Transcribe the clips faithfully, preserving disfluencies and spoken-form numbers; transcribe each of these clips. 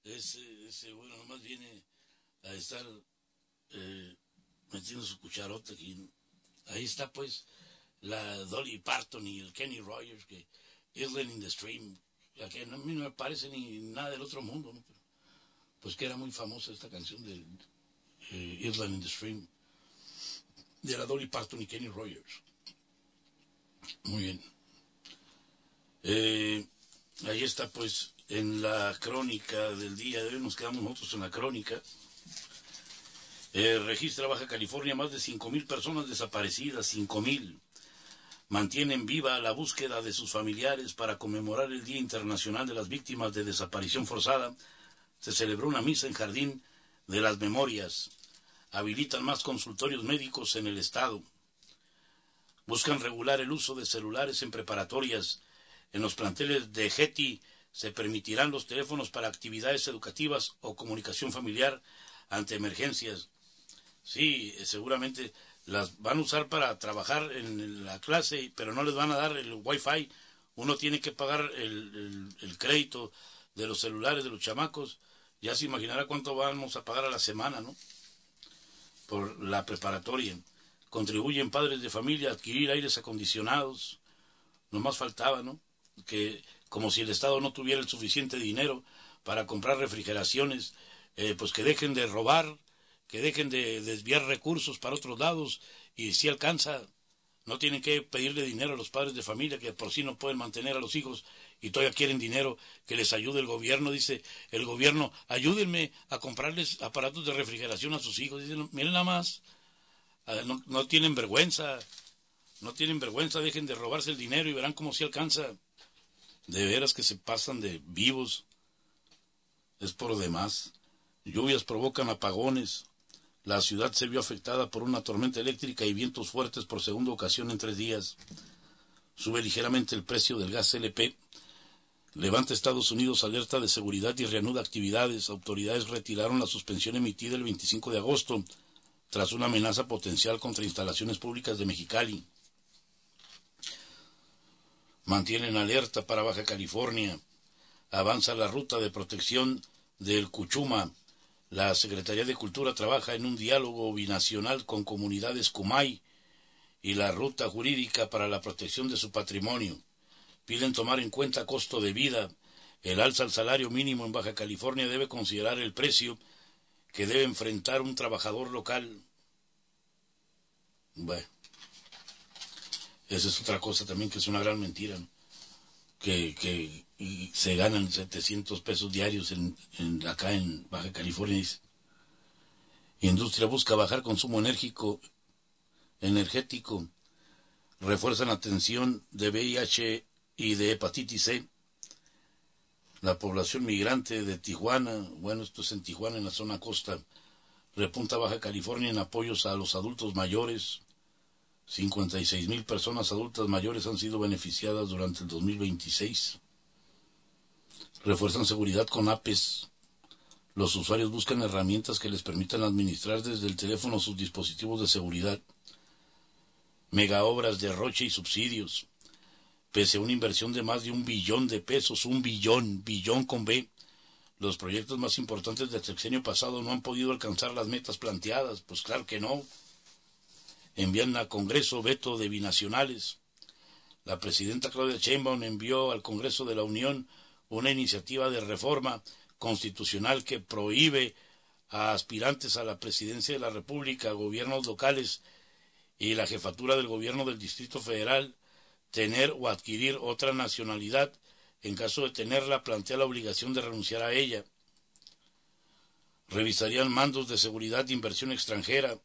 ese, ese bueno, nomás viene a estar eh, metiendo su cucharota aquí, ¿no? Ahí está pues la Dolly Parton y el Kenny Rogers, que Island in the Stream, que a mí no me parece ni nada del otro mundo, ¿no? Pero, pues que era muy famosa esta canción de eh, Island in the Stream, de la Dolly Parton y Kenny Rogers. Muy bien. Eh, ahí está pues en la crónica del día de hoy, nos quedamos nosotros en la crónica. Eh, registra Baja California más de cinco mil personas desaparecidas, cinco mil. Mantienen viva la búsqueda de sus familiares para conmemorar el Día Internacional de las Víctimas de Desaparición Forzada. Se celebró una misa en Jardín de las Memorias. Habilitan más consultorios médicos en el estado. Buscan regular el uso de celulares en preparatorias. En los planteles de Getty se permitirán los teléfonos para actividades educativas o comunicación familiar ante emergencias. Sí, seguramente las van a usar para trabajar en la clase, pero no les van a dar el wifi. Uno tiene que pagar el, el, el crédito de los celulares de los chamacos. Ya se imaginará cuánto vamos a pagar a la semana, ¿no? Por la preparatoria. Contribuyen padres de familia a adquirir aires acondicionados. Nomás faltaba, ¿no? Que como si el Estado no tuviera el suficiente dinero para comprar refrigeraciones, eh, pues que dejen de robar, que dejen de desviar recursos para otros lados, y si alcanza, no tienen que pedirle dinero a los padres de familia que por sí no pueden mantener a los hijos y todavía quieren dinero que les ayude el gobierno. Dice el gobierno, ayúdenme a comprarles aparatos de refrigeración a sus hijos. Dicen, miren nada más, no, no tienen vergüenza, no tienen vergüenza, dejen de robarse el dinero y verán cómo si alcanza. De veras que se pasan de vivos, es por demás. Lluvias provocan apagones. La ciudad se vio afectada por una tormenta eléctrica y vientos fuertes por segunda ocasión en tres días. Sube ligeramente el precio del gas L P. Levanta Estados Unidos alerta de seguridad y reanuda actividades. Autoridades retiraron la suspensión emitida el veinticinco de agosto tras una amenaza potencial contra instalaciones públicas de Mexicali. Mantienen alerta para Baja California. Avanza la ruta de protección del Cuchuma. La Secretaría de Cultura trabaja en un diálogo binacional con comunidades Kumai y la ruta jurídica para la protección de su patrimonio. Piden tomar en cuenta costo de vida. El alza al salario mínimo en Baja California debe considerar el precio que debe enfrentar un trabajador local. Bueno, esa es otra cosa también que es una gran mentira, ¿no? Que, que y se ganan setecientos pesos diarios en, en, acá en Baja California. Dice. Industria busca bajar consumo enérgico, energético. Refuerzan atención de V I H y de hepatitis C. La población migrante de Tijuana, bueno, esto es en Tijuana, en la zona costa, repunta Baja California en apoyos a los adultos mayores. cincuenta y seis mil personas adultas mayores han sido beneficiadas durante el dos mil veintiséis. Refuerzan seguridad con apes. Los usuarios buscan herramientas que les permitan administrar desde el teléfono sus dispositivos de seguridad. Megaobras, derroche y subsidios. Pese a una inversión de más de un billón de pesos, un billón, billón con B, los proyectos más importantes del sexenio pasado no han podido alcanzar las metas planteadas. Pues claro que no. Envían al Congreso veto de binacionales. La presidenta Claudia Sheinbaum envió al Congreso de la Unión una iniciativa de reforma constitucional que prohíbe a aspirantes a la presidencia de la República, gobiernos locales y la jefatura del gobierno del Distrito Federal tener o adquirir otra nacionalidad. En caso de tenerla, plantea la obligación de renunciar a ella. Revisarían mandos de seguridad de inversión extranjera.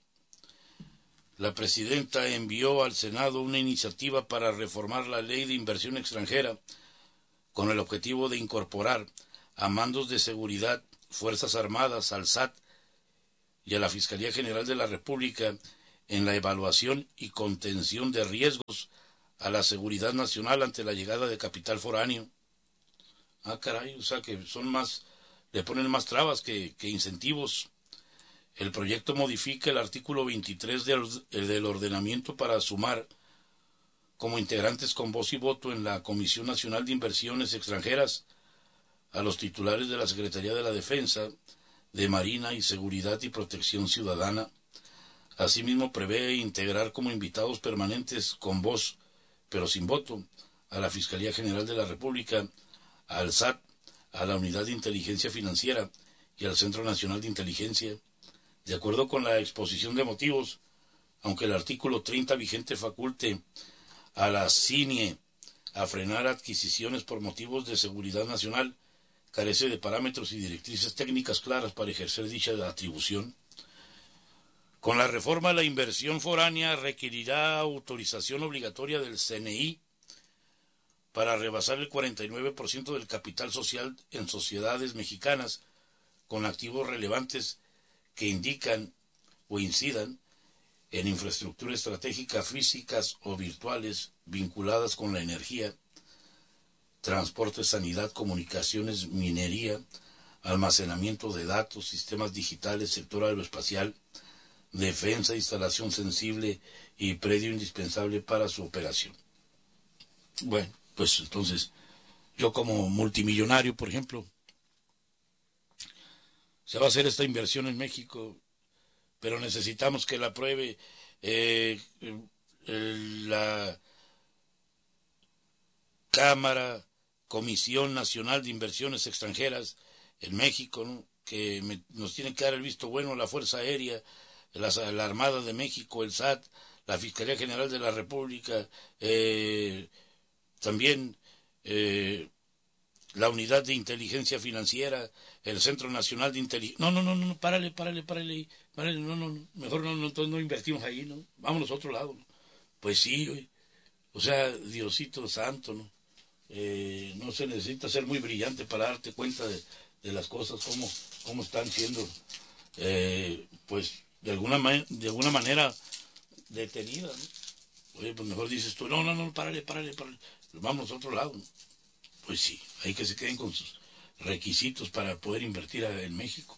La presidenta envió al Senado una iniciativa para reformar la ley de inversión extranjera con el objetivo de incorporar a mandos de seguridad, Fuerzas Armadas, al S A T y a la Fiscalía General de la República en la evaluación y contención de riesgos a la seguridad nacional ante la llegada de capital foráneo. Ah, caray, o sea que son más, le ponen más trabas que, que incentivos. El proyecto modifica el artículo veintitrés del, del ordenamiento para sumar como integrantes con voz y voto en la Comisión Nacional de Inversiones Extranjeras a los titulares de la Secretaría de la Defensa, de Marina y Seguridad y Protección Ciudadana. Asimismo, prevé integrar como invitados permanentes con voz, pero sin voto, a la Fiscalía General de la República, al S A T, a la Unidad de Inteligencia Financiera y al Centro Nacional de Inteligencia. De acuerdo con la exposición de motivos, aunque el artículo treinta vigente faculte a la C I N I E a frenar adquisiciones por motivos de seguridad nacional, carece de parámetros y directrices técnicas claras para ejercer dicha atribución. Con la reforma, la inversión foránea requerirá autorización obligatoria del C N I para rebasar el cuarenta y nueve por ciento del capital social en sociedades mexicanas con activos relevantes que indican o incidan en infraestructura estratégica físicas o virtuales vinculadas con la energía, transporte, sanidad, comunicaciones, minería, almacenamiento de datos, sistemas digitales, sector aeroespacial, defensa, instalación sensible y predio indispensable para su operación. Bueno, pues entonces, yo como multimillonario, por ejemplo, se va a hacer esta inversión en México, pero necesitamos que la apruebe eh, la Cámara, Comisión Nacional de Inversiones Extranjeras en México, ¿no? Que me, nos tiene que dar el visto bueno la Fuerza Aérea, la, la Armada de México, el S A T, la Fiscalía General de la República, eh, también eh, la Unidad de Inteligencia Financiera, el Centro Nacional de Inteligencia. No, no, no, no, párale, párale, párale, párale, no, no, no, mejor no, no, entonces no invertimos ahí, ¿no? Vámonos a otro lado, ¿no? Pues sí, güey. O sea, Diosito Santo, ¿no? Eh, no se necesita ser muy brillante para darte cuenta de, de las cosas, cómo, cómo están siendo, eh, pues, de alguna, de alguna manera detenidas, ¿no? Oye, pues mejor dices tú, no, no, no, párale, párale, párale, vamos a otro lado, ¿no? Pues sí, hay que se queden con sus requisitos para poder invertir en México.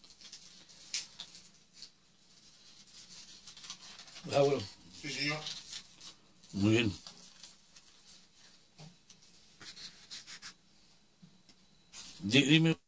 Ah, bueno. Sí, señor. Muy bien. Dime.